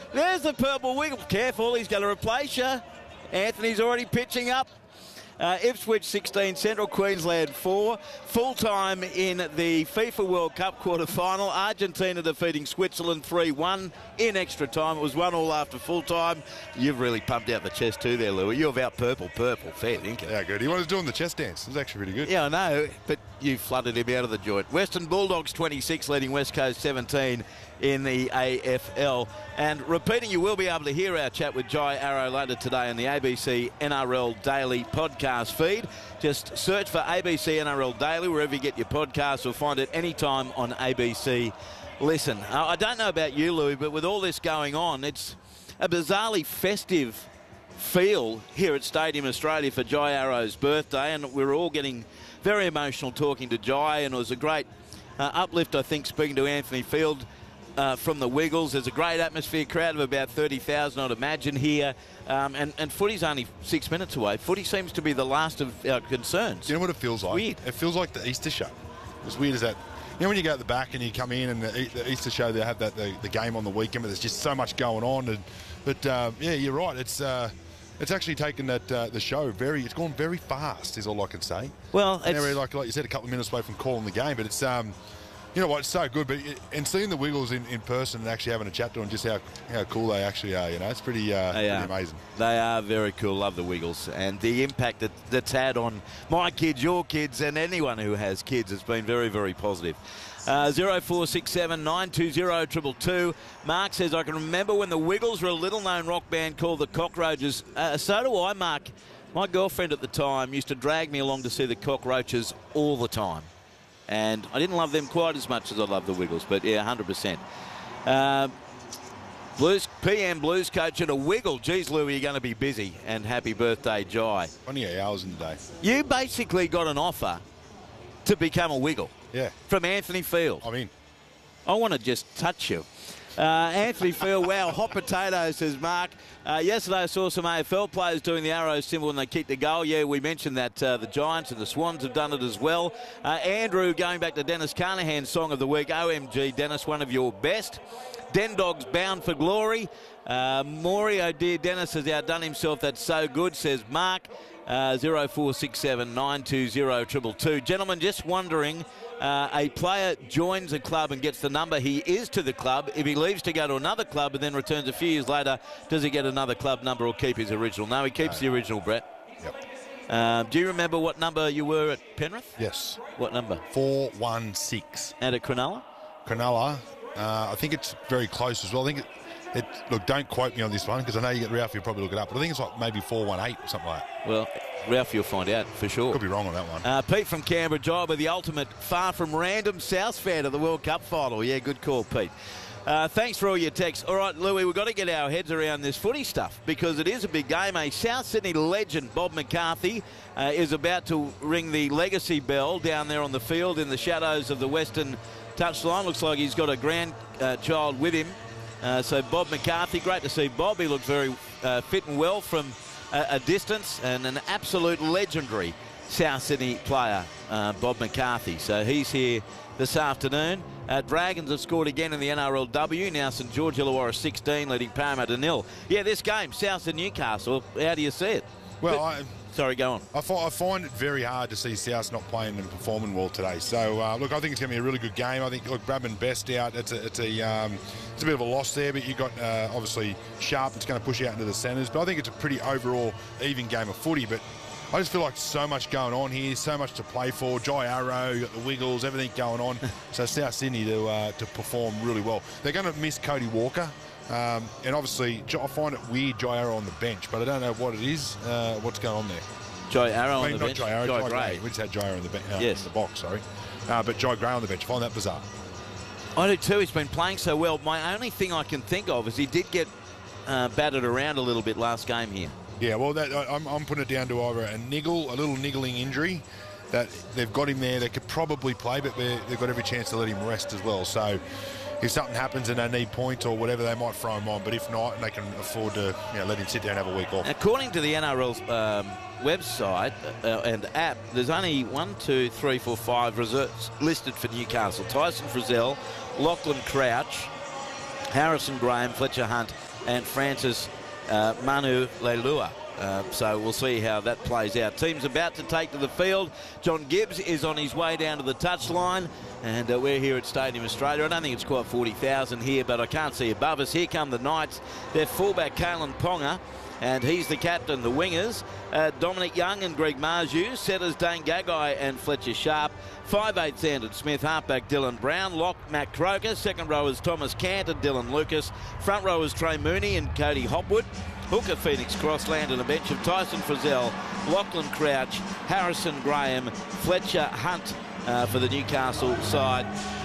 There's the purple wiggle. Careful, he's going to replace you. Anthony's already pitching up. Ipswich 16, Central Queensland 4. Full-time in the FIFA World Cup quarter-final. Argentina defeating Switzerland 3-1 in extra time. It was 1-1 after full-time. You've really pumped out the chest too there, Louis. You've out purple. Fair thinking. Yeah, good. He was doing the chest dance. It was actually pretty good. Yeah, I know, but you flooded him out of the joint. Western Bulldogs 26, leading West Coast 17 in the AFL. And repeating, you will be able to hear our chat with Jai Arrow later today on the ABC NRL Daily podcast feed. Just search for ABC NRL Daily wherever you get your podcasts, or find it anytime on ABC Listen. I don't know about you, Louis, but with all this going on, it's a bizarrely festive feel here at Stadium Australia for Jai Arrow's birthday, and we were all getting very emotional talking to Jai, and it was a great uplift, I think, speaking to Anthony Field from the Wiggles. There's a great atmosphere, crowd of about 30,000, I'd imagine, here. And footy's only 6 minutes away. Footy seems to be the last of our concerns. You know what it feels like? Weird. It feels like the Easter show. As weird as that. You know when you go at the back and you come in and the Easter show, they have the game on the weekend, but there's just so much going on. But yeah, you're right. It's actually taken the show it's gone very fast, is all I can say. Well, it's like you said, a couple of minutes away from calling the game, but it's you know what, it's so good. But and seeing the Wiggles in person and actually having a chat to them, just how cool they actually are, you know, it's pretty amazing. They are very cool. Love the Wiggles, and the impact that's had on my kids, your kids, and anyone who has kids has been very, very positive. 0467 920 222. Mark says, I can remember when the Wiggles were a little-known rock band called the Cockroaches. So do I, Mark. My girlfriend at the time used to drag me along to see the Cockroaches all the time. And I didn't love them quite as much as I love the Wiggles, but yeah, 100%. PM Blues coach and a Wiggle. Geez, Louie, you're going to be busy. And happy birthday, Jai. 28 hours in the day. You basically got an offer to become a Wiggle. Yeah. From Anthony Field. I'm in. I want to just touch you. Anthony Field, wow, hot potato, says Mark. Yesterday I saw some AFL players doing the arrow symbol when they kicked the goal. Yeah, we mentioned that the Giants and the Swans have done it as well. Andrew, going back to Dennis Carnahan's song of the week, OMG, Dennis, one of your best. Den Dogs bound for glory. Maury, oh dear, Dennis has outdone himself. That's so good, says Mark. 0467 920 222. Gentlemen, just wondering, a player joins a club and gets the number he is to the club. If he leaves to go to another club and then returns a few years later, does he get another club number or keep his original? No, he keeps the original, Brett. Yep. Do you remember what number you were at Penrith? Yes. What number? 416. And at Cronulla? Cronulla, I think it's very close as well. I think look, don't quote me on this one because I know you get Ralph, you'll probably look it up, but I think it's like maybe 418 or something like that. Well, Ralph, you'll find out for sure. Could be wrong on that one. Pete from Canberra, Jai, with the ultimate far from random South fan of the World Cup final. Yeah, good call, Pete. Thanks for all your texts. All right, Louis, we've got to get our heads around this footy stuff because it is a big game. A South Sydney legend, Bob McCarthy, is about to ring the legacy bell down there on the field in the shadows of the Western touchline. Looks like he's got a grandchild with him. So Bob McCarthy, great to see Bob. He looks very fit and well from a distance, and an absolute legendary South Sydney player, Bob McCarthy. So he's here this afternoon. Dragons have scored again in the NRLW. Now St George Illawarra 16, leading Parramatta 0. Yeah, this game, South and Newcastle, how do you see it? Well, sorry, go on. I find it very hard to see South not playing and performing well today. So, look, I think it's going to be a really good game. I think, look, Bradman Best out. It's a bit of a loss there, but you've got, obviously, Sharp that's going to push out into the centres. But I think it's a pretty overall even game of footy. But I just feel like so much going on here, so much to play for. Jai Arrow, you got the Wiggles, everything going on. So South Sydney to perform really well. They're going to miss Cody Walker. And obviously, I find it weird, Jai Arrow on the bench, but I don't know what it is, what's going on there. Jai Arrow on the bench? Jai Arrow, Jai Gray. We just had Jai Arrow in the, yes. in the box, sorry. But Jai Gray on the bench, I find that bizarre. I do too. He's been playing so well. My only thing I can think of is he did get battered around a little bit last game here. Yeah, well, I'm putting it down to either a little niggling injury that they've got him there. They could probably play, but they've got every chance to let him rest as well. So if something happens and they need points or whatever, they might throw him on. But if not, they can afford to let him sit there and have a week off. According to the NRL's website and app, there's only 5 reserves listed for Newcastle. Tyson Frizzell, Lachlan Crouch, Harrison Graham, Fletcher Hunt and Francis Manu Leilua. So we'll see how that plays out. Team's about to take to the field. John Gibbs is on his way down to the touchline, and we're here at Stadium Australia. I don't think it's quite 40,000 here, but I can't see above us. Here come the Knights. Their fullback, Kalen Ponga, and he's the captain. The wingers, Dominic Young and Greg Marju. Setters, Dane Gagai and Fletcher Sharp. 5'8" Sandon Smith. Halfback, Dylan Brown. Lock, Matt Croker. Second rowers, Thomas Cant and Dylan Lucas. Front rowers, Trey Mooney and Cody Hopwood. Hooker, Phoenix Crossland, and a bench of Tyson Frizzell, Lachlan Crouch, Harrison Graham, Fletcher Hunt for the Newcastle side,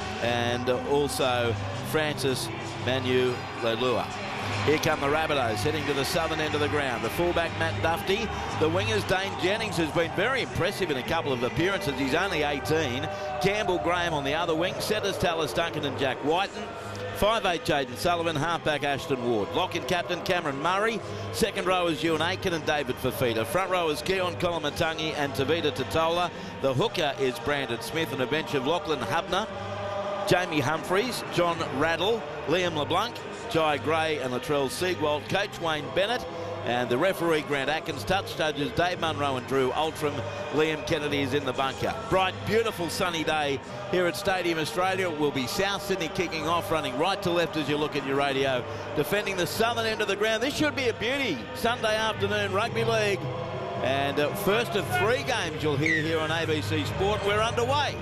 and also Francis Manu Leilua. Here come the Rabbitohs heading to the southern end of the ground. The fullback, Matt Dufty. The wingers, Dane Jennings, who's been very impressive in a couple of appearances. He's only 18. Campbell Graham on the other wing. Setters, Tallis Duncan and Jack Whiten. 5'8" Jaden Sullivan, halfback Ashton Ward. Lock and captain Cameron Murray. Second rowers Ewan Aiken and David Fafita. Front rowers Keon Kolomatangi and Tavita Totola. The hooker is Brandon Smith, and a bench of Lachlan Hubner, Jamie Humphreys, John Raddle, Liam LeBlanc, Jai Gray and Latrell Siegwald. Coach Wayne Bennett, and the referee Grant Atkins. Touch judges Dave Munro and Drew Altram. Liam Kennedy is in the bunker. Bright, beautiful sunny day here at Stadium Australia. It will be South Sydney kicking off, running right to left as you look at your radio, defending the southern end of the ground. This should be a beauty. Sunday afternoon rugby league, and first of 3 games you'll hear here on ABC Sport. We're underway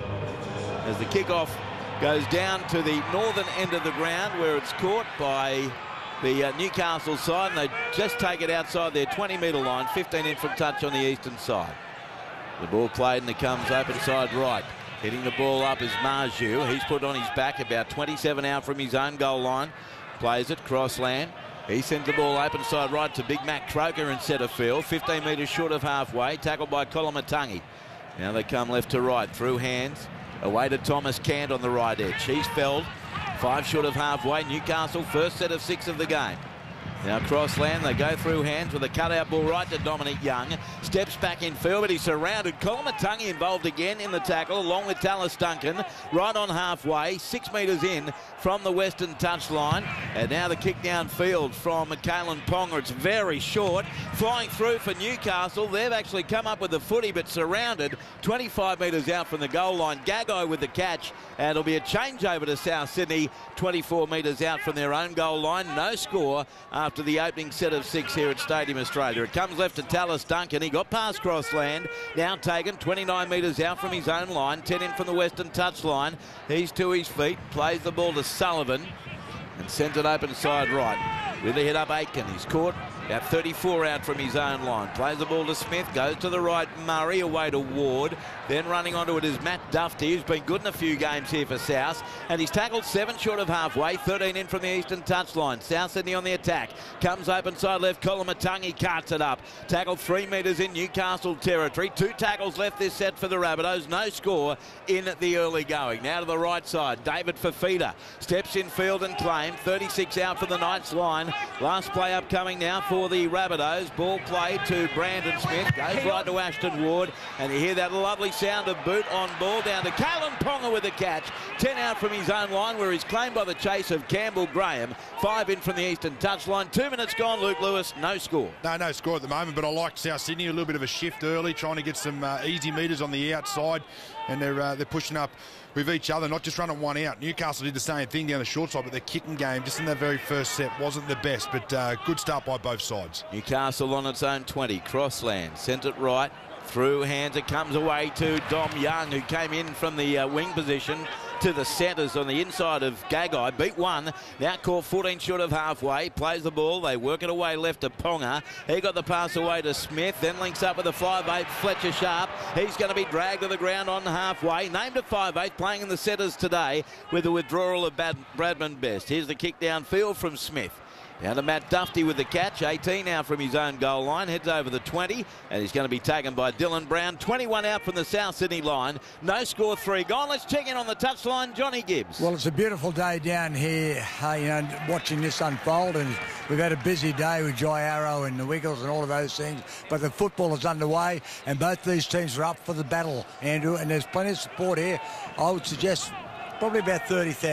as the kickoff goes down to the northern end of the ground, where it's caught by the Newcastle side, and they just take it outside their 20-metre line, 15 in from touch on the eastern side. The ball played, and it comes open side right. Hitting the ball up is Marju. He's put on his back about 27 out from his own goal line. Plays it, Crossland. He sends the ball open side right to Big Mac Croker in centre field, 15 metres short of halfway, tackled by Kolomatangi. Now they come left to right, through hands, away to Thomas Cant on the right edge. He's felled, 5 short of halfway. Newcastle, first set of 6 of the game. Now Crossland, they go through hands with a cutout ball right to Dominic Young. Steps back in field, but he's surrounded. Kolomatangi involved again in the tackle, along with Tallis Duncan, right on halfway, 6 metres in from the western touchline. And now the kick downfield from Kalen Ponga. It's very short. Flying through for Newcastle. They've actually come up with the footy, but surrounded 25 metres out from the goal line. Gagai with the catch, and it'll be a changeover to South Sydney, 24 metres out from their own goal line. No score after the opening set of 6 here at Stadium Australia. It comes left to Tallis Duncan. He got past Crossland. Now taken 29 metres out from his own line, 10 in from the western touchline. He's to his feet, plays the ball to Sullivan and sends it open side right. With the hit up Aitken. He's caught about 34 out from his own line. Plays the ball to Smith, goes to the right, Murray, away to Ward. Then running onto it is Matt Dufty, who's been good in a few games here for South. And he's tackled 7 short of halfway, 13 in from the eastern touchline. South Sydney on the attack. Comes open side left, Kolomatangi carts it up. Tackled 3 metres in Newcastle territory. 2 tackles left this set for the Rabbitohs. No score in the early going. Now to the right side, David Fafita steps in field and claim. 36 out for the Knights line. Last play upcoming now for the Rabbitohs. Ball played to Brandon Smith. Goes right to Ashton Ward. And you hear that lovely sound of boot on ball down to Kalen Ponga with the catch. 10 out from his own line, where he's claimed by the chase of Campbell Graham. 5 in from the eastern touchline. 2 minutes gone, Luke Lewis. No score. No score at the moment, but I like South Sydney. A little bit of a shift early, trying to get some easy metres on the outside. And they're pushing up with each other, not just running one out. Newcastle did the same thing down the short side, but their kicking game just in the very first set wasn't the best, but good start by both sides. Newcastle on its own 20. Crossland sent it right. Through hands, it comes away to Dom Young, who came in from the wing position to the centres on the inside of Gagai. Beat 1. Now caught 14 short of halfway. Plays the ball. They work it away left to Ponga. He got the pass away to Smith. Then links up with the 5'8", Fletcher Sharp. He's going to be dragged to the ground on halfway. Named a 5'8", playing in the centres today with the withdrawal of Bradman Best. Here's the kick downfield from Smith. Down to Matt Dufty with the catch. 18 out from his own goal line. Heads over the 20. And he's going to be taken by Dylan Brown. 21 out from the South Sydney line. No score, 3 gone. Let's check in on the touchline. Johnny Gibbs. Well, it's a beautiful day down here, watching this unfold. And we've had a busy day with Jai Arrow and the Wiggles and all of those things. But the football is underway. And both these teams are up for the battle, Andrew. And there's plenty of support here. I would suggest probably about 30,000.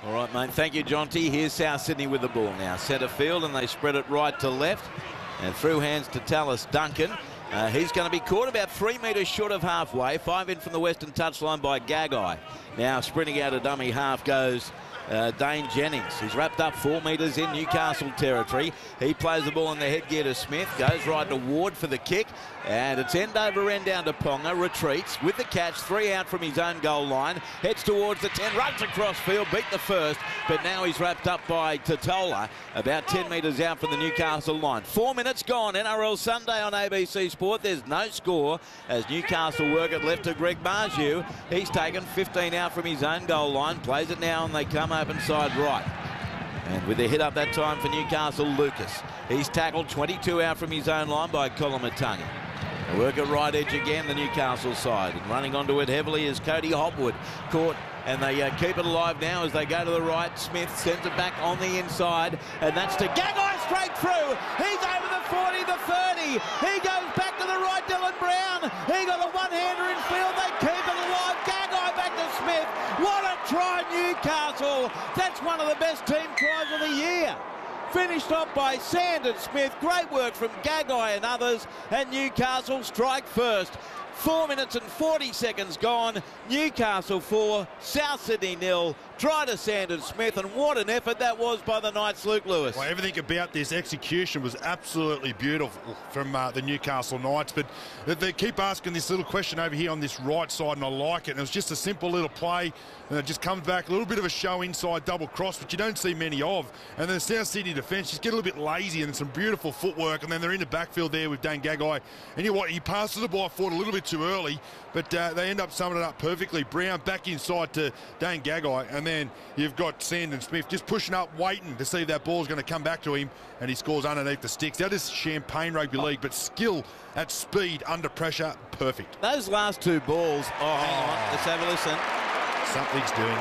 All right, mate. Thank you, Jonty. Here's South Sydney with the ball now. Centre field, and they spread it right to left. And through hands to Tallis Duncan. He's going to be caught about 3 metres short of halfway. 5 in from the western touchline by Gagai. Now sprinting out of dummy half goes Dane Jennings. He's wrapped up 4 metres in Newcastle territory. He plays the ball in the headgear to Smith. Goes right to Ward for the kick. And it's end over end down to Ponga. Retreats with the catch. 3 out from his own goal line. Heads towards the 10. Runs across field. Beat the first. But now he's wrapped up by Totola. About 10 metres out from the Newcastle line. 4 minutes gone. NRL Sunday on ABC Sport. There's no score as Newcastle work it left to Greg Marju. He's taken 15 out from his own goal line. Plays it now and they come open side right. And with the hit up that time for Newcastle, Lucas. He's tackled 22 out from his own line by Kolomatangi. They work at right edge again, the Newcastle side. And running onto it heavily is Cody Hopwood. Caught, and they keep it alive now as they go to the right. Smith sends it back on the inside. And that's to Gagai straight through. He's over the 40, the 30. He goes back to the right, Dylan Brown. He got a one-hander in field. They keep it alive. Gagai back to Smith. What a try, Newcastle. That's one of the best team tries of the year. Finished off by Sandon Smith. Great work from Gagai and others. And Newcastle strike first. 4 minutes and 40 seconds gone. Newcastle 4, South Sydney 0. Try to Sandon Smith, and what an effort that was by the Knights, Luke Lewis. Well, everything about this execution was absolutely beautiful from the Newcastle Knights, but they keep asking this little question over here on this right side, and I like it. And it was just a simple little play, and it just comes back, a little bit of a show inside double cross, which you don't see many of. And then the South Sydney defence just get a little bit lazy, and some beautiful footwork, and then they're in the backfield there with Dane Gagai. And you know what, he passes the ball forward a little bit too early, but they end up summing it up perfectly. Brown back inside to Dane Gagai, and then you've got Sandon Smith just pushing up, waiting to see if that ball's going to come back to him, and he scores underneath the sticks. That is Champagne Rugby League, but skill at speed, under pressure, perfect. Those last 2 balls, hang on, let's have a listen. Something's doing.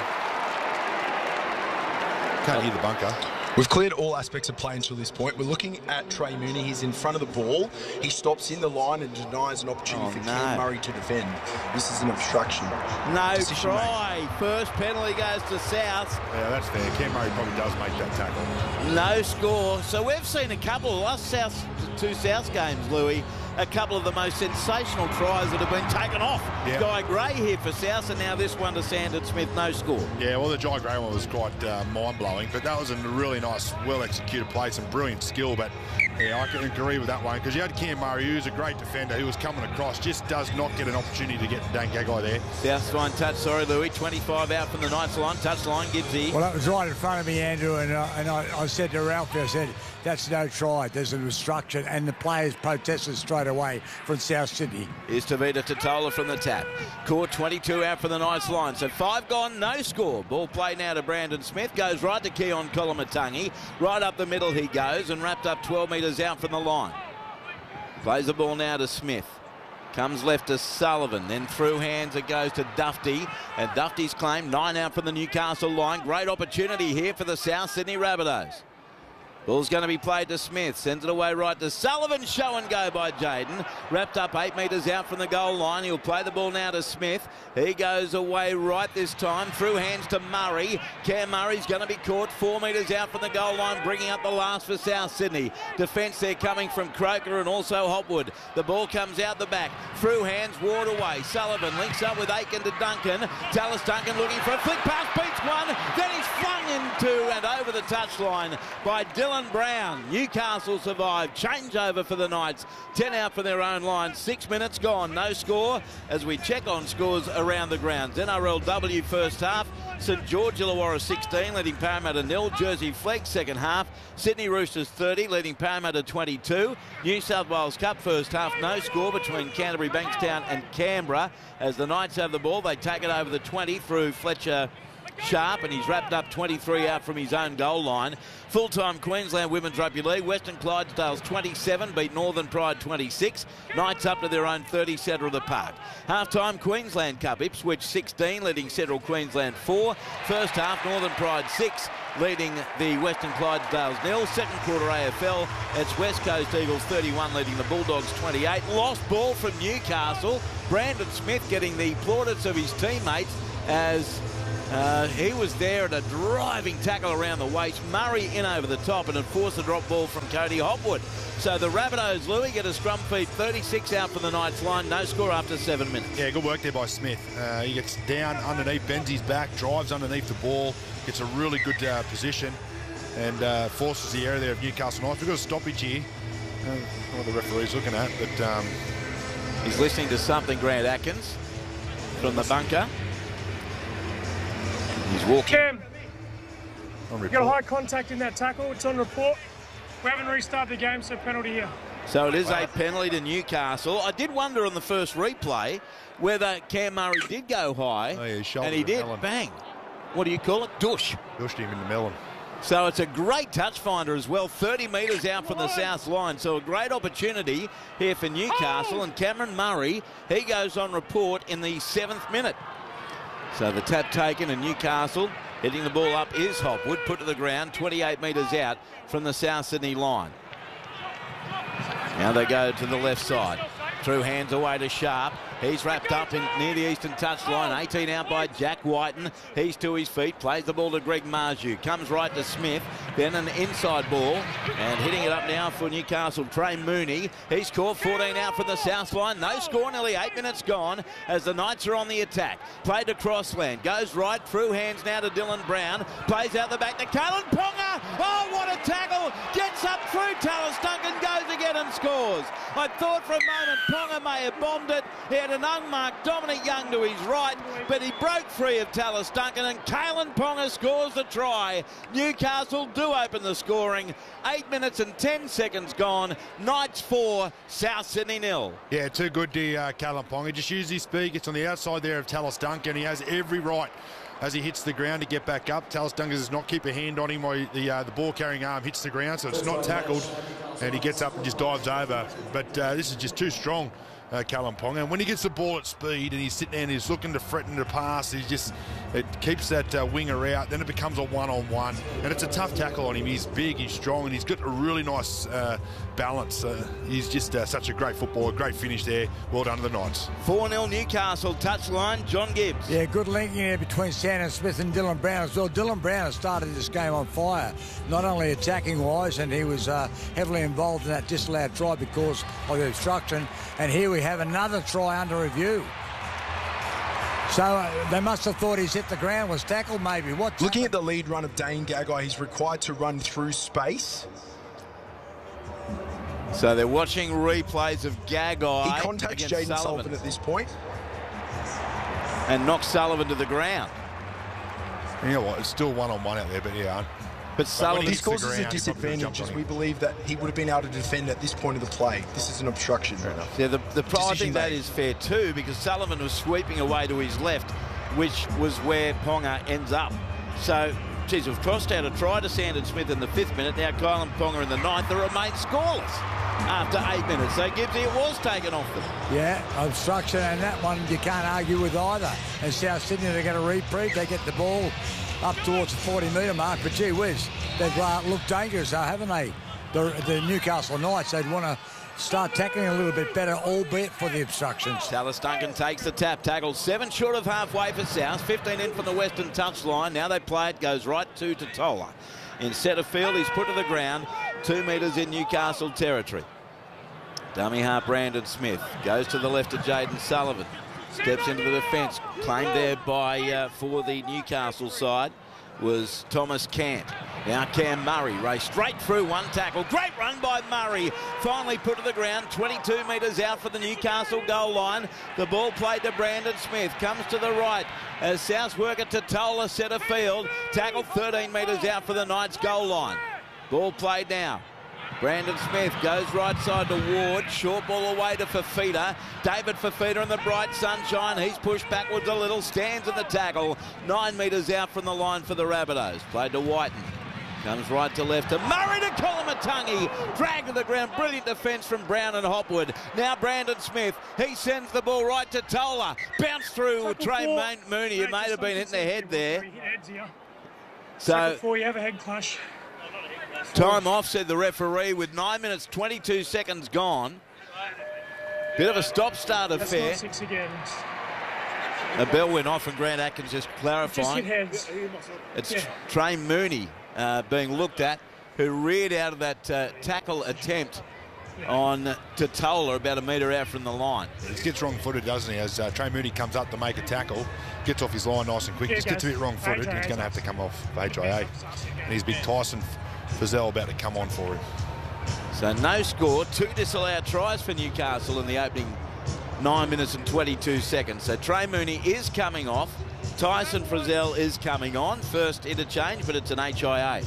Can't hear the bunker. We've cleared all aspects of play until this point. We're looking at Trey Mooney. He's in front of the ball. He stops in the line and denies an opportunity for Cam Murray to defend. This is an obstruction. No try. First penalty goes to South. Yeah, that's fair. Cam Murray probably does make that tackle. No score. So we've seen a couple of last two South games, Louis. A couple of the most sensational tries that have been taken off. Yep. Guy Gray here for South, and now this one to Sandon Smith, no score. Yeah, well, the Guy Gray one was quite mind-blowing, but that was a really nice, well-executed play, some brilliant skill, but yeah, I can agree with that one, because you had Cam Murray, who's a great defender, who was coming across, just does not get an opportunity to get Dane Gagai there. South's fine touch, sorry, Louis, 25 out from the Knights line, touch line, Gibbsy. Well, that was right in front of me, Andrew, and I said to Ralphie, I said, that's no try. There's an obstruction, and the players protested straight away from South Sydney. Here's Tavita Totola from the tap. Caught 22 out for the Knights line. So 5 gone, no score. Ball play now to Brandon Smith. Goes right to Keon Kolomatangi. Right up the middle he goes and wrapped up 12 metres out from the line. Plays the ball now to Smith. Comes left to Sullivan, then through hands it goes to Dufty, and Dufty's claimed 9 out from the Newcastle line. Great opportunity here for the South Sydney Rabbitohs. Ball's going to be played to Smith. Sends it away right to Sullivan. Show and go by Jaden. Wrapped up 8 metres out from the goal line. He'll play the ball now to Smith. He goes away right this time. Through hands to Murray. Cam Murray's going to be caught 4 metres out from the goal line, bringing up the last for South Sydney. Defence there coming from Croker and also Hopwood. The ball comes out the back. Through hands, Ward away. Sullivan links up with Aiken to Duncan. Tallis Duncan looking for a flick pass. Beats one. Then he's flung into and over the touchline by Dylan Brown. Newcastle survive. Changeover for the Knights. 10 out for their own line. 6 minutes gone. No score as we check on scores around the grounds. NRLW first half. St George Illawarra 16 leading Parramatta 0. Jersey Flegg second half. Sydney Roosters 30 leading Parramatta 22. New South Wales Cup first half. No score between Canterbury, Bankstown and Canberra. As the Knights have the ball, they take it over the 20 through Fletcher Sharp, and he's wrapped up 23 out from his own goal line. Full-time Queensland Women's Rugby League. Western Clydesdales 27 beat Northern Pride 26. Knights up to their own 30, centre of the park. Half-time Queensland Cup. Ipswich 16 leading Central Queensland 4. First half Northern Pride 6 leading the Western Clydesdales 0. Second quarter AFL, it's West Coast Eagles 31 leading the Bulldogs 28. Lost ball from Newcastle. Brandon Smith getting the plaudits of his teammates as He was there at a driving tackle around the waist. Murray in over the top and enforced the drop ball from Cody Hopwood. So the Rabbitohs, Louis, get a scrum feed. 36 out for the Knights line. No score after 7 minutes. Yeah, good work there by Smith. He gets down underneath, bends his back, drives underneath the ball, gets a really good position and forces the area there of Newcastle Knights. We've got a stoppage here. I don't know what the referee's looking at, but... He's listening to something, Grant Atkins, from the bunker. He's walking. Cam, you got a high contact in that tackle. It's on report. We haven't restarted the game, so penalty here. So it is a penalty to Newcastle. I did wonder on the first replay whether Cam Murray did go high. Oh, yeah, and he did. Melon. Bang. What do you call it? Dush. Dushed him in the melon. So it's a great touch finder as well. 30 metres out from the south line. So a great opportunity here for Newcastle. And Cameron Murray, he goes on report in the 7th minute. So the tap taken and Newcastle hitting the ball up is Hopwood, put to the ground 28 metres out from the South Sydney line. Now they go to the left side. Through hands away to Sharp. He's wrapped up in near the eastern touchline. 18 out by Jack Whiten. He's to his feet. Plays the ball to Greg Marju. Comes right to Smith. Then an inside ball. And hitting it up now for Newcastle, Trey Mooney. He's caught 14 out from the south line. No score, nearly 8 minutes gone as the Knights are on the attack. Played to Crossland. Goes right through hands now to Dylan Brown. Plays out the back to Kalen Ponga. Oh, what a tackle. Gets up through Tallis Duncan. Goes again and scores. I thought for a moment Ponga may have bombed it. He had an unmarked Dominic Young to his right, but he broke free of Tallis Duncan, and Kalen Ponga scores the try. Newcastle do open the scoring. 8 minutes and 10 seconds gone. Knights 4, South Sydney 0. Yeah, too good to Kalen Ponga. Just use his speed. Gets on the outside there of Tallis Duncan. He has every right as he hits the ground to get back up. Tallis Duncan does not keep a hand on him while the ball-carrying arm hits the ground, so it's not tackled, and he gets up and just dives over. But this is just too strong, Kalen Ponga. And when he gets the ball at speed and he's sitting there and he's looking to threaten to pass, it keeps that winger out. Then it becomes a one-on-one, and it's a tough tackle on him. He's big, he's strong, and he's got a really nice balance. He's just such a great footballer. Great finish there. Well done to the Knights. 4-0 Newcastle. Touchline, John Gibbs. Yeah, good linking there between Sandon Smith and Dylan Brown as well. Dylan Brown has started this game on fire, not only attacking-wise, and he was heavily involved in that disallowed try because of the obstruction. And here we have another try under review. So they must have thought he's hit the ground, was tackled maybe. Looking at the lead run of Dane Gagai, he's required to run through space. So they're watching replays of Gagai. He contacts Jaden Sullivan at this point. And knocks Sullivan to the ground. You know what, it's still one-on-one out there, but yeah. But Sullivan... This causes a disadvantage as we believe that he would have been able to defend at this point of the play. This is an obstruction. Yeah, I think that is fair too, because Sullivan was sweeping away to his left, which was where Ponga ends up. So, geez, we've crossed out a try to Sandon Smith in the 5th minute. Now Kalen Ponga in the 9th. They remain scoreless after 8 minutes. So Gibbsy, it was taken off them. Yeah, obstruction, and that one you can't argue with either. And South Sydney, they're going to reprieve. They get the ball up towards the 40-metre mark, but gee whiz, they've looked dangerous, haven't they? The Newcastle Knights, they'd want to start tackling a little bit better, albeit for the obstructions. Tallis Duncan takes the tap, tackles 7 short of halfway for South, 15 in from the western touchline. Now they play it, goes right to Totola. In centre field, he's put to the ground, 2 metres in Newcastle territory. Dummy half Brandon Smith, goes to the left of Jaden Sullivan. Steps into the defence, claimed there by for the Newcastle side was Thomas Cant. Now Cam Murray raced straight through one tackle. Great run by Murray. Finally put to the ground, 22 metres out for the Newcastle goal line. The ball played to Brandon Smith. Comes to the right as South worker Totola centre field. Tackle 13 metres out for the Knights goal line. Ball played now. Brandon Smith goes right side to Ward. Short ball away to Fafita. David Fafita in the bright sunshine. He's pushed backwards a little. Stands in the tackle. 9 metres out from the line for the Rabbitohs. Played to Whiten. Comes right to left to Murray to Kolomatangi. Dragged to the ground. Brilliant defence from Brown and Hopwood. Now Brandon Smith. He sends the ball right to Tola. Bounced through Trey Mooney. It may have been hitting the head there. So before you have a head clash. Time off, said the referee, with 9 minutes 22 seconds gone. Bit of a stop-start affair. That's not 6 again. A bell went off and Grant Atkins just clarifying. Just hit heads. It's Yeah. Trey Mooney being looked at, who reared out of that tackle attempt on Totola about a metre out from the line. He gets wrong-footed, doesn't he? As Trey Mooney comes up to make a tackle, gets off his line nice and quick, Yeah, just gets a bit wrong-footed, and he's going to have to come off for HIA. And he's big Tyson Frizzell about to come on for him. So no score, 2 disallowed tries for Newcastle in the opening 9 minutes and 22 seconds. So Trey Mooney is coming off. Tyson Frizzell is coming on. First interchange, but it's an HIA.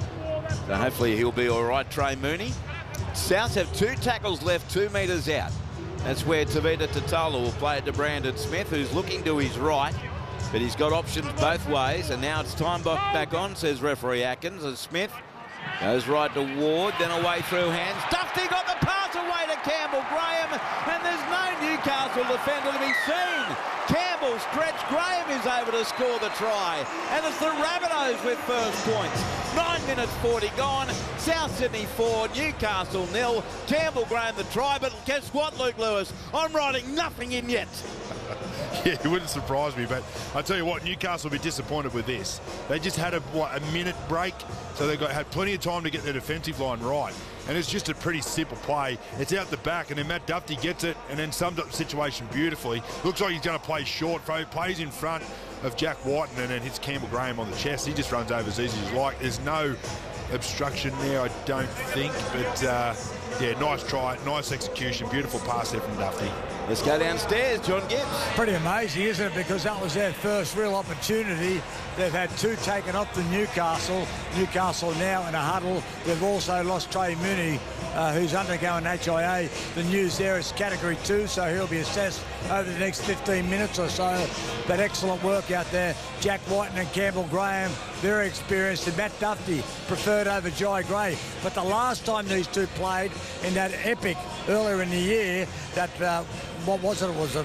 So hopefully he'll be all right, Trey Mooney. Souths have 2 tackles left, 2 metres out. That's where Tavita Totola will play it to Brandon Smith, who's looking to his right, but he's got options both ways. And now it's time back on, says referee Atkins, as Smith goes right to Ward, then away through hands. Dufty got the pass away to Campbell Graham, and there's no Newcastle defender to be seen. Campbell stretched, Graham is able to score the try, and it's the Rabbitohs with first points. 9 minutes 40 gone, South Sydney 4, Newcastle 0. Campbell Graham the try, but guess what, Luke Lewis? I'm writing nothing in yet. Yeah, it wouldn't surprise me, but I tell you what, Newcastle will be disappointed with this. They just had a minute break, so they had plenty of time to get their defensive line right. And it's just a pretty simple play. It's out the back, and then Matt Dufty gets it and then sums up the situation beautifully. Looks like he's going to play short, plays in front of Jack White, and then hits Campbell Graham on the chest. He just runs over as easy as you like. There's no obstruction there, I don't think, but yeah, nice try, nice execution, beautiful pass there from Dufty. Let's go downstairs, John Gibbs. Pretty amazing, isn't it? Because that was their first real opportunity. They've had 2 taken off to Newcastle. Newcastle now in a huddle. They've also lost Trey Mooney, who's undergoing HIA. The news there is category 2, so he'll be assessed over the next 15 minutes or so. But excellent work out there. Jack Whiten and Campbell Graham, very experienced, and Matt Dufty preferred over Jai Gray. But the last time these 2 played in that epic earlier in the year, that what was it? It was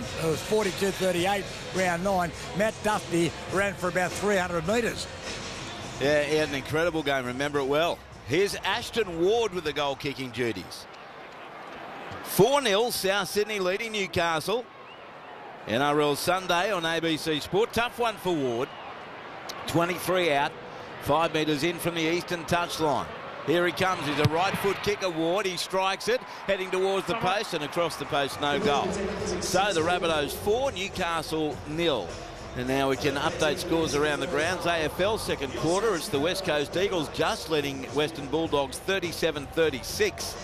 42-38, round 9. Matt Dufty ran for about 300 metres. Yeah, he had an incredible game. Remember it well. Here's Ashton Ward with the goal-kicking duties. 4-0, South Sydney leading Newcastle. NRL Sunday on ABC Sport. Tough one for Ward. 23 out, 5 metres in from the eastern touchline. Here he comes. He's a right foot kicker, Ward. He strikes it, heading towards the post, and across the post, no goal. So the Rabbitohs 4, Newcastle 0. And now we can update scores around the grounds. AFL second quarter, it's the West Coast Eagles just leading Western Bulldogs 37-36.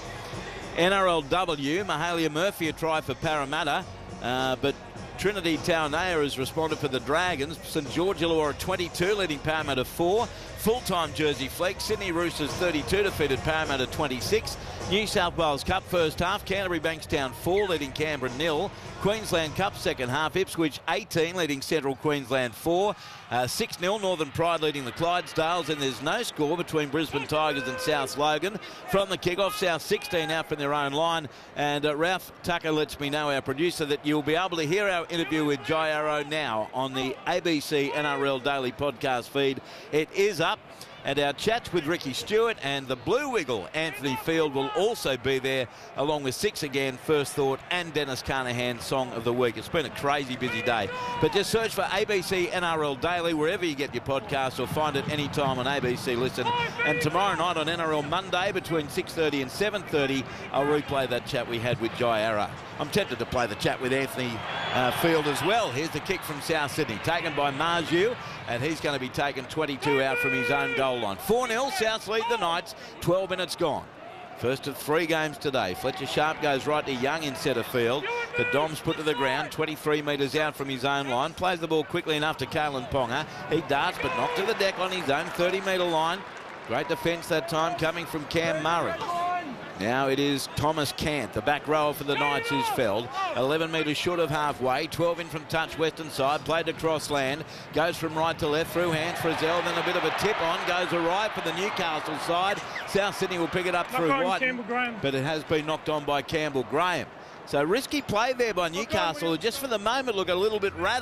NRLW, Mahalia Murphy a try for Parramatta, but Trinity Taonea has responded for the Dragons. St George Illawarra 22 leading Parramatta 4. Full-time Jersey Flex. Sydney Roosters 32 defeated Parramatta 26. New South Wales Cup first half. Canterbury Bankstown 4 leading Canberra 0. Queensland Cup second half. Ipswich 18 leading Central Queensland 4. 6-0 Northern Pride leading the Clydesdales, and there's no score between Brisbane Tigers and South Logan. From the kick-off, South 16 out from their own line, and Ralph Tucker lets me know, our producer, that you'll be able to hear our interview with Jai Arrow now on the ABC NRL Daily podcast feed. It is up. And our chats with Ricky Stewart and the Blue Wiggle, Anthony Field, will also be there, along with Six Again, First Thought, and Dennis Carnahan Song of the Week. It's been a crazy busy day. But just search for ABC NRL Daily wherever you get your podcasts, or find it anytime on ABC Listen. And tomorrow night on NRL Monday between 6:30 and 7:30, I'll replay that chat we had with Jai Arrow. I'm tempted to play the chat with Anthony Field as well. Here's the kick from South Sydney, taken by Marju, and he's going to be taken 22 out from his own goal line. 4-0, Souths lead the Knights, 12 minutes gone. First of 3 games today. Fletcher Sharp goes right to Young in centre field. The Dom's put to the ground, 23 metres out from his own line. Plays the ball quickly enough to Kalen Ponga. He darts, but not to the deck on his own 30-metre line. Great defence that time coming from Cam Murray. Now it is Thomas Cant, the back rower for the Knights, who's felled. 11 metres short of halfway, 12 in from touch western side, played across land, goes from right to left, through hands for Frizzell, then a bit of a tip on, goes awry for the Newcastle side. South Sydney will pick it up through Whiten, but it has been knocked on by Campbell Graham. So risky play there by Newcastle, who just for the moment look a little bit rattled.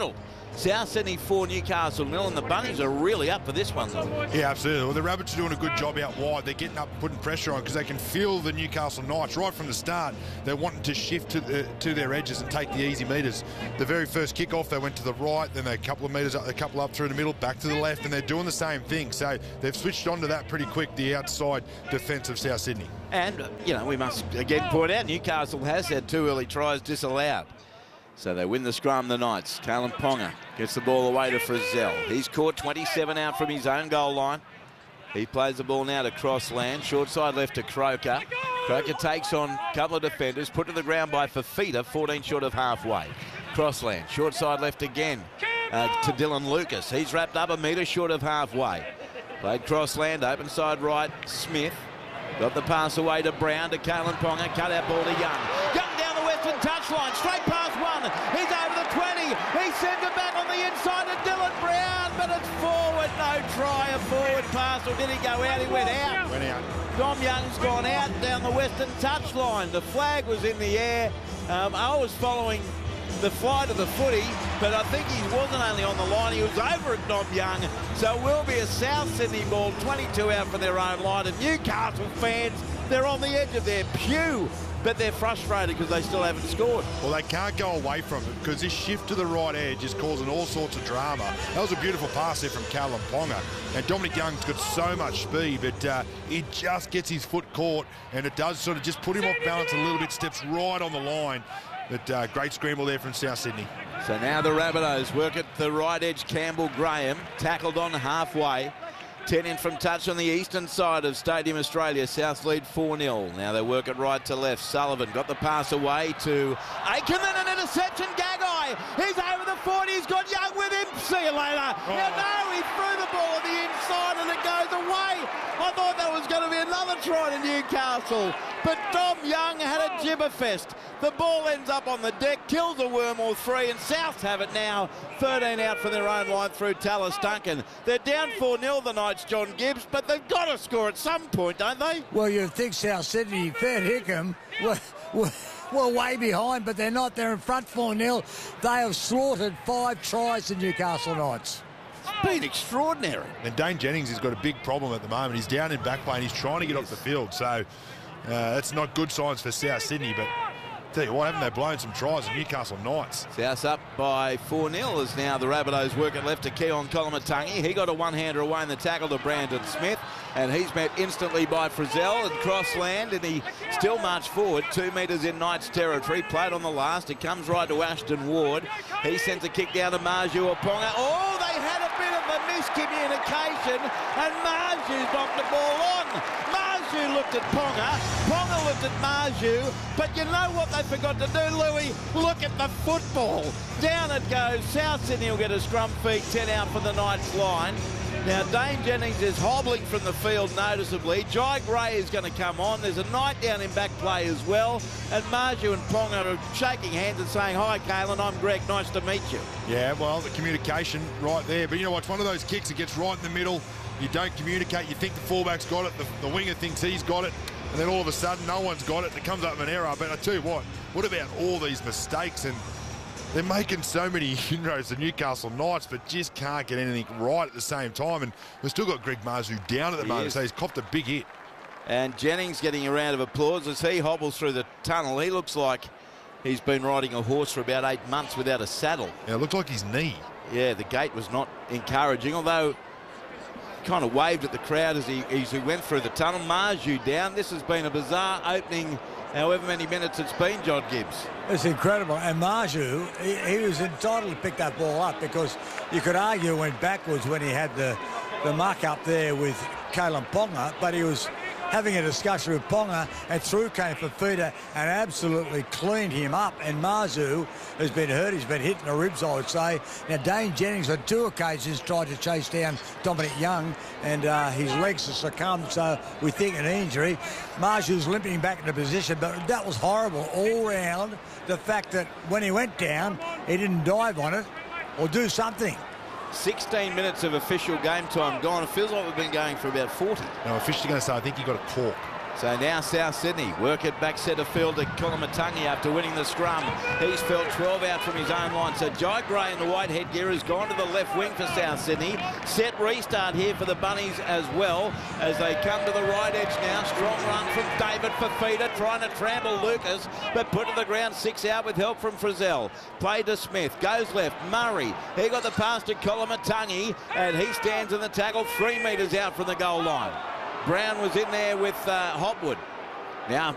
South Sydney 4, Newcastle 0, and the Bunnies are really up for this one, though. Yeah, absolutely. Well, the Rabbits are doing a good job out wide. They're getting up, putting pressure on because they can feel the Newcastle Knights right from the start. They're wanting to shift to their edges and take the easy metres. The very first kick-off, they went to the right, then a couple of metres up, a couple up through the middle, back to the left, and they're doing the same thing. So they've switched on to that pretty quick, the outside defence of South Sydney. And, you know, we must again point out, Newcastle has had 2 early tries disallowed. So they win the scrum, the Knights. Kalen Ponga gets the ball away to Frizzell. He's caught 27 out from his own goal line. He plays the ball now to Crossland. Short side left to Croker. Croker takes on a couple of defenders. Put to the ground by Fafita, 14 short of halfway. Crossland, short side left again to Dylan Lucas. He's wrapped up a metre short of halfway. Played Crossland, open side right, Smith. Got the pass away to Brown, to Kalen Ponga. Cut out ball to Young. Young down the western touchline, straight past 1. He's over the 20. He sends it back on the inside to Dylan Brown, but it's forward. No try, a forward pass. Or did he go out? He went out. Dom Young's gone out down the western touchline. The flag was in the air. I was following the flight of the footy, but I think he wasn't only on the line, he was over at Dom Young. So it will be a South Sydney ball, 22 out from their own line, and Newcastle fans, they're on the edge of their pew, but they're frustrated because they still haven't scored. Well, they can't go away from it because this shift to the right edge is causing all sorts of drama. That was a beautiful pass there from Kalen Ponga, and Dominic Young's got so much speed, but he just gets his foot caught, and it does sort of just put him off balance a little bit, steps right on the line. But great scramble there from South Sydney. So now the Rabbitohs work at the right edge. Campbell Graham tackled on halfway. 10 in from touch on the eastern side of Stadium Australia. South lead 4-0. Now they work it right to left. Sullivan got the pass away to Aiken, and an interception. Gagai, he's over the 40. He's got Young with him. See you later. Now, no, he threw the ball on the inside and it goes away. I thought that was going to be another try to Newcastle. But Dom Young had a gibber fest. The ball ends up on the deck, kills a worm or 3, and Souths have it now. 13 out from their own line through Tallis Duncan. They're down 4-0 the Knights, John Gibbs, but they've got to score at some point, don't they? Well, you'd think South Sydney, Fair Hickam, were way behind, but they're not. They're in front 4-0. They have slaughtered 5 tries to Newcastle Knights. It's been extraordinary. And Dane Jennings has got a big problem at the moment. He's down in back play and he's trying to get off the field. So that's not good signs for South Sydney, but tell you what, haven't they blown some tries at Newcastle Knights? South's up by 4-0 as now the Rabbitohs work it left to Keon Kolomatangi. He got a one-hander away in the tackle to Brandon Smith, and he's met instantly by Frizzell and Crossland, and he still marched forward 2 metres in Knights territory. Played on the last. It comes right to Ashton Ward. He sends a kick down to Marju Oponga. Oh, they had a bit of a miscommunication, and Marju knocked the ball on. Marju looked at Ponga. Ponga looked at Marju, but you know what they forgot to do, Louis? Look at the football. Down it goes. South Sydney will get a scrum feed, 10 out for the Knights line. Now, Dane Jennings is hobbling from the field noticeably. Jai Gray is going to come on. There's a Knight down in back play as well. And Marju and Ponga are shaking hands and saying, "Hi, Kalen, I'm Greg. Nice to meet you." Yeah, well, the communication right there. But you know what? It's one of those kicks that gets right in the middle. You don't communicate. You think the fullback's got it. The winger thinks he's got it. And then all of a sudden, no one's got it. It comes up with an error. But I tell you what about all these mistakes? And they're making so many inroads to Newcastle Knights, but just can't get anything right at the same time. And we've still got Greg Marzu down at the moment, so he's copped a big hit. And Jennings getting a round of applause as he hobbles through the tunnel. He looks like he's been riding a horse for about 8 months without a saddle. Yeah, it looked like his knee. Yeah, the gait was not encouraging, although kind of waved at the crowd as he went through the tunnel. Marju down. This has been a bizarre opening, however many minutes it's been, John Gibbs. It's incredible. And Marju, he was entitled to pick that ball up because you could argue it went backwards when he had the muck up there with Kalen Ponga, but he was having a discussion with Ponga, and through came Fafita and absolutely cleaned him up. And Marzu has been hurt. He's been hit in the ribs, I would say. Now, Dane Jennings on 2 occasions tried to chase down Dominic Young, and his legs have succumbed, so we think an injury. Marzu's limping back into position, but that was horrible all round. The fact that when he went down, he didn't dive on it or do something. 16 minutes of official game time gone. It feels like we've been going for about 40. No, officially going to say, I think he got a cork. So now South Sydney work it back centre field to Kolomatangi after winning the scrum. He's felt 12 out from his own line. So Jai Gray in the white headgear has gone to the left wing for South Sydney. Set restart here for the Bunnies as well as they come to the right edge now. Strong run from David Fifita trying to trample Lucas, but put to the ground, 6 out with help from Frizzell. Play to Smith, goes left, Murray. He got the pass to Kolomatangi and he stands in the tackle 3 metres out from the goal line. Brown was in there with Hopwood. Now